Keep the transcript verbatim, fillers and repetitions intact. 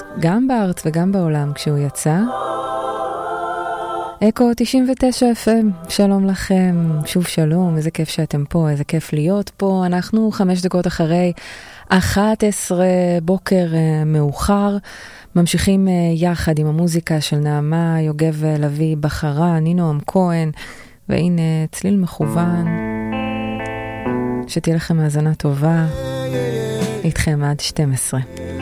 גם בארץ וגם בעולם כשהוא יצא. אקו תשעים ותשע אף אם, שלום לכם, שוב שלום, איזה כיף שאתם פה, איזה כיף להיות פה. אנחנו חמש דקות אחרי אחת עשרה בוקר מאוחר, ממשיכים יחד עם המוזיקה של נעמה יוגב לוי בחרה, נינו כהן, והנה צליל מכוון, שתהיה לכם האזנה טובה, איתכם עד שתים עשרה.